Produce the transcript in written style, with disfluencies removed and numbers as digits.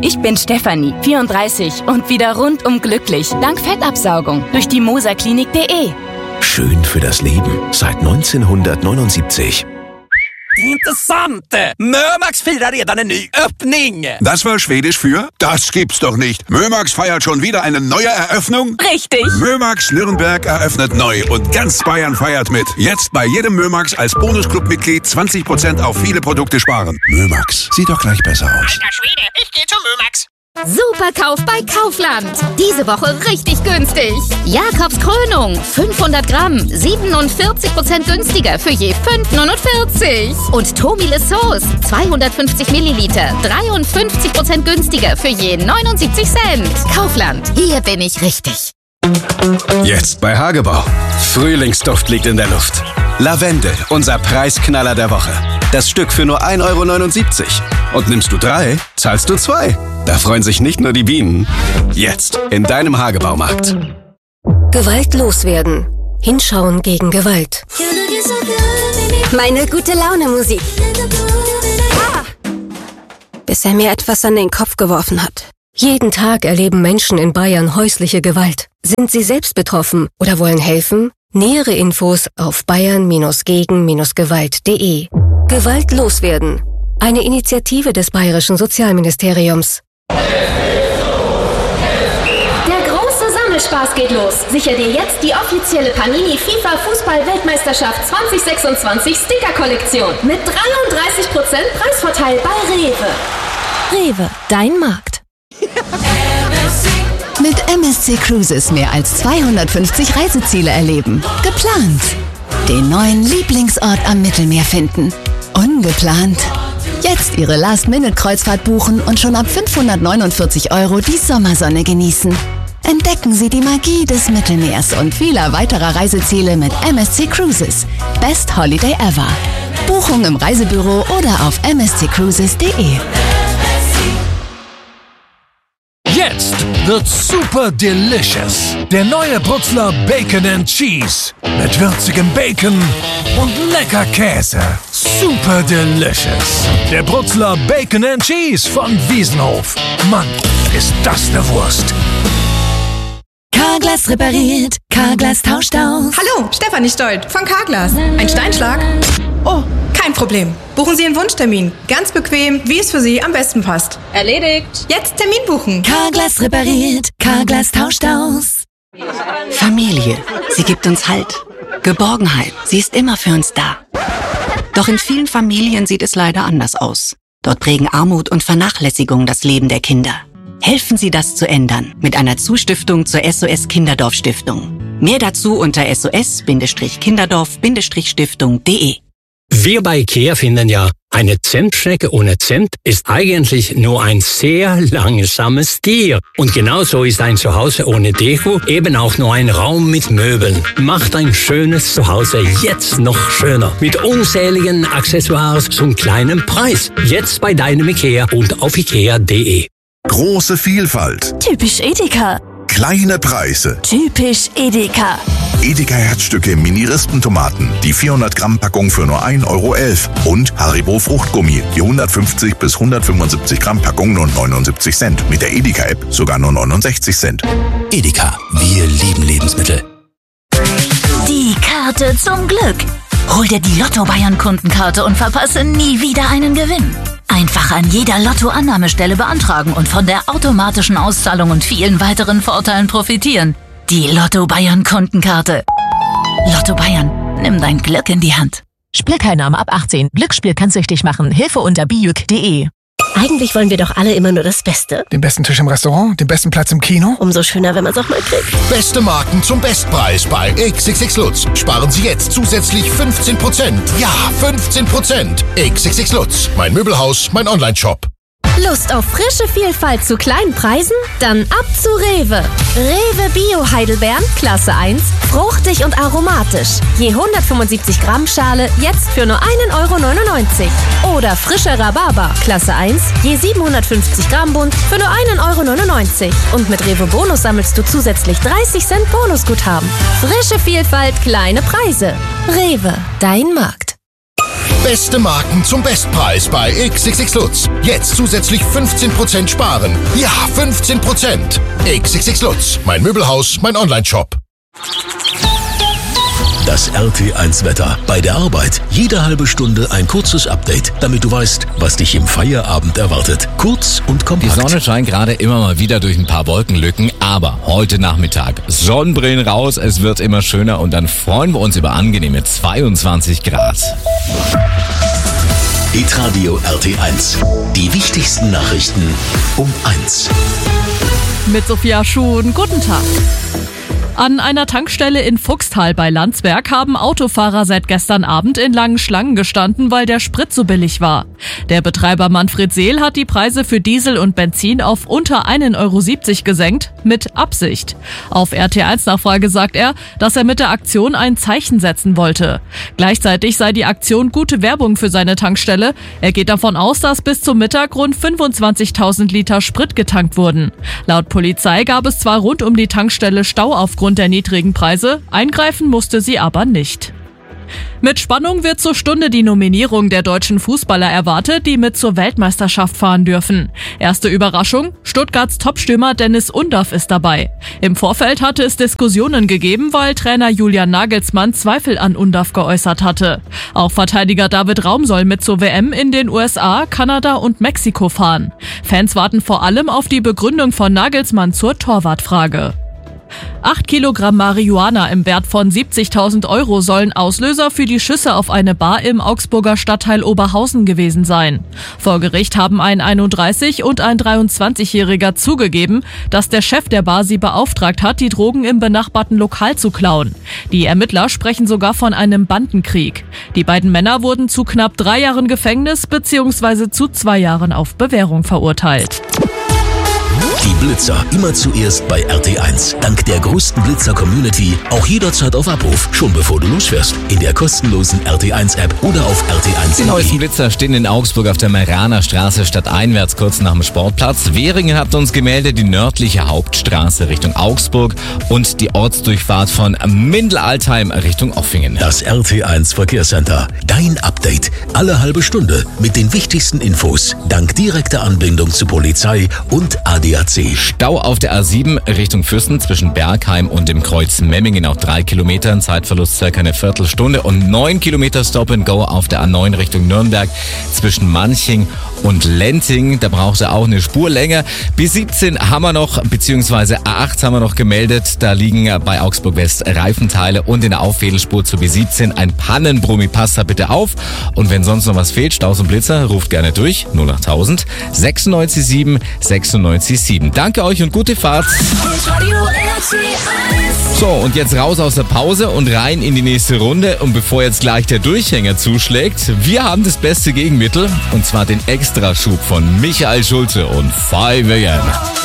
Ich bin Stefanie, 34 und wieder rundum glücklich. Dank Fettabsaugung durch die moserklinik.de. Schön für das Leben seit 1979. Intressant! Mömax firar redan en ny öppning! Das war Schwedisch für? Das gibt's doch nicht. Mömax feiert schon wieder eine neue Eröffnung? Richtig! Mömax Nürnberg eröffnet neu und ganz Bayern feiert mit. Jetzt bei jedem Mömax als Bonusclub-Mitglied 20% auf viele Produkte sparen. Mömax, sieht doch gleich besser aus. Alter Schwede, ich geh zu Mömax! Superkauf bei Kaufland. Diese Woche richtig günstig. Jakobs Krönung, 500 Gramm, 47% günstiger für je 5,49. Und Tomile Sauce, 250 Milliliter, 53% günstiger für je 79 Cent. Kaufland, hier bin ich richtig. Jetzt bei Hagebau. Frühlingsduft liegt in der Luft. Lavendel, unser Preisknaller der Woche. Das Stück für nur 1,79 €. Und nimmst du 3, zahlst du 2. Da freuen sich nicht nur die Bienen. Jetzt in deinem Hagebaumarkt. Gewalt loswerden. Hinschauen gegen Gewalt. Meine gute Laune Musik. Bis er mir etwas an den Kopf geworfen hat. Jeden Tag erleben Menschen in Bayern häusliche Gewalt. Sind sie selbst betroffen oder wollen helfen? Nähere Infos auf bayern-gegen-gewalt.de. Gewalt loswerden. Eine Initiative des Bayerischen Sozialministeriums. Der große Sammelspaß geht los. Sicher dir jetzt die offizielle Panini FIFA Fußball-Weltmeisterschaft 2026 Sticker-Kollektion mit 33% Preisvorteil bei Rewe. Rewe, dein Markt. Mit MSC Cruises mehr als 250 Reiseziele erleben. Geplant. Den neuen Lieblingsort am Mittelmeer finden. Ungeplant. Jetzt Ihre Last-Minute-Kreuzfahrt buchen und schon ab 549 € die Sommersonne genießen. Entdecken Sie die Magie des Mittelmeers und vieler weiterer Reiseziele mit MSC Cruises. Best Holiday ever. Buchung im Reisebüro oder auf msccruises.de. Jetzt wird super delicious. Der neue Brutzler Bacon and Cheese. Mit würzigem Bacon und lecker Käse. Super delicious. Der Brutzler Bacon and Cheese von Wiesenhof. Mann, ist das eine Wurst. Carglass repariert, Carglass tauscht aus. Hallo, Stefanie Stolt von Carglass. Ein Steinschlag? Oh, kein Problem. Buchen Sie einen Wunschtermin. Ganz bequem, wie es für Sie am besten passt. Erledigt. Jetzt Termin buchen. Carglass repariert, Carglass tauscht aus. Familie, sie gibt uns Halt. Geborgenheit, sie ist immer für uns da. Doch in vielen Familien sieht es leider anders aus. Dort prägen Armut und Vernachlässigung das Leben der Kinder. Helfen Sie, das zu ändern mit einer Zustiftung zur SOS Kinderdorf Stiftung. Mehr dazu unter sos-kinderdorf-stiftung.de. Wir bei IKEA finden ja, eine Zentschnecke ohne Zent ist eigentlich nur ein sehr langsames Tier. Und genauso ist ein Zuhause ohne Deko eben auch nur ein Raum mit Möbeln. Macht ein schönes Zuhause jetzt noch schöner. Mit unzähligen Accessoires zum kleinen Preis. Jetzt bei deinem IKEA und auf ikea.de. Große Vielfalt. Typisch Edeka. Kleine Preise. Typisch Edeka. Edeka Herzstücke Mini-Rispentomaten. Die 400 Gramm Packung für nur 1,11 €. Und Haribo Fruchtgummi. Die 150 bis 175 Gramm Packung nur 79 Cent. Mit der Edeka-App sogar nur 69 Cent. Edeka. Wir lieben Lebensmittel. Die Karte zum Glück. Hol dir die Lotto-Bayern-Kundenkarte und verpasse nie wieder einen Gewinn. Einfach an jeder Lotto-Annahmestelle beantragen und von der automatischen Auszahlung und vielen weiteren Vorteilen profitieren. Die Lotto-Bayern-Kundenkarte. Lotto Bayern, nimm dein Glück in die Hand. Spielteilnahme ab 18. Glücksspiel kann süchtig machen. Hilfe unter bijuk.de. Eigentlich wollen wir doch alle immer nur das Beste. Den besten Tisch im Restaurant, den besten Platz im Kino. Umso schöner, wenn man es auch mal kriegt. Beste Marken zum Bestpreis bei XXX Lutz. Sparen Sie jetzt zusätzlich 15%. Ja, 15%. XXX Lutz. Mein Möbelhaus, mein Online-Shop. Lust auf frische Vielfalt zu kleinen Preisen? Dann ab zu Rewe. Rewe Bio Heidelbeeren, Klasse 1, fruchtig und aromatisch. Je 175 Gramm Schale, jetzt für nur 1,99 €. Oder frischer Rhabarber, Klasse 1, je 750 Gramm Bund, für nur 1,99 €. Und mit Rewe Bonus sammelst du zusätzlich 30 Cent Bonusguthaben. Frische Vielfalt, kleine Preise. Rewe, dein Markt. Beste Marken zum Bestpreis bei XXX Lutz. Jetzt zusätzlich 15% sparen. Ja, 15%. XXX Lutz. Mein Möbelhaus, mein Onlineshop. Das RT1-Wetter. Bei der Arbeit jede halbe Stunde ein kurzes Update, damit du weißt, was dich im Feierabend erwartet. Kurz und kompakt. Die Sonne scheint gerade immer mal wieder durch ein paar Wolkenlücken, aber heute Nachmittag Sonnenbrillen raus, es wird immer schöner und dann freuen wir uns über angenehme 22 Grad. Hitradio RT1. Die wichtigsten Nachrichten um 1. Mit Sophia Schuhn, guten Tag. An einer Tankstelle in Fuchstal bei Landsberg haben Autofahrer seit gestern Abend in langen Schlangen gestanden, weil der Sprit so billig war. Der Betreiber Manfred Seel hat die Preise für Diesel und Benzin auf unter 1,70 Euro gesenkt, mit Absicht. Auf RT1-Nachfrage sagt er, dass er mit der Aktion ein Zeichen setzen wollte. Gleichzeitig sei die Aktion gute Werbung für seine Tankstelle. Er geht davon aus, dass bis zum Mittag rund 25.000 Liter Sprit getankt wurden. Laut Polizei gab es zwar rund um die Tankstelle Stau aufgrund der niedrigen Preise, eingreifen musste sie aber nicht. Mit Spannung wird zur Stunde die Nominierung der deutschen Fußballer erwartet, die mit zur Weltmeisterschaft fahren dürfen. Erste Überraschung, Stuttgarts Topstürmer Dennis Undaff ist dabei. Im Vorfeld hatte es Diskussionen gegeben, weil Trainer Julian Nagelsmann Zweifel an Undaff geäußert hatte. Auch Verteidiger David Raum soll mit zur WM in den USA, Kanada und Mexiko fahren. Fans warten vor allem auf die Begründung von Nagelsmann zur Torwartfrage. 8 Kilogramm Marihuana im Wert von 70.000 Euro sollen Auslöser für die Schüsse auf eine Bar im Augsburger Stadtteil Oberhausen gewesen sein. Vor Gericht haben ein 31- und ein 23-Jähriger zugegeben, dass der Chef der Bar sie beauftragt hat, die Drogen im benachbarten Lokal zu klauen. Die Ermittler sprechen sogar von einem Bandenkrieg. Die beiden Männer wurden zu knapp 3 Jahren Gefängnis bzw. zu 2 Jahren auf Bewährung verurteilt. Die Blitzer immer zuerst bei RT1. Dank der größten Blitzer-Community auch jederzeit auf Abruf, schon bevor du losfährst. In der kostenlosen RT1-App oder auf RT1. Die neuesten Blitzer stehen in Augsburg auf der Meraner Straße stadteinwärts kurz nach dem Sportplatz. Währingen hat uns gemeldet, die nördliche Hauptstraße Richtung Augsburg und die Ortsdurchfahrt von Mindel-Altheim Richtung Offingen. Das RT1 Verkehrscenter. Dein Update. Alle halbe Stunde mit den wichtigsten Infos. Dank direkter Anbindung zu Polizei und ADAC. Stau auf der A7 Richtung Fürsten zwischen Bergheim und dem Kreuz Memmingen auf 3 Kilometern, Zeitverlust circa eine Viertelstunde und 9 Kilometer Stop and Go auf der A9 Richtung Nürnberg zwischen Manching und Lenting. Da braucht er auch eine Spur länger. B17 haben wir noch, beziehungsweise A8 haben wir noch gemeldet. Da liegen bei Augsburg West Reifenteile und in der Auffädelspur zu B17 ein Pannenbrummi. Passt da bitte auf. Und wenn sonst noch was fehlt, Staus und Blitzer, ruft gerne durch. 08000 967 967. Danke euch und gute Fahrt. So, und jetzt raus aus der Pause und rein in die nächste Runde. Und bevor jetzt gleich der Durchhänger zuschlägt, wir haben das beste Gegenmittel. Und zwar den Extraschub von Michael Schulze und 5 AM.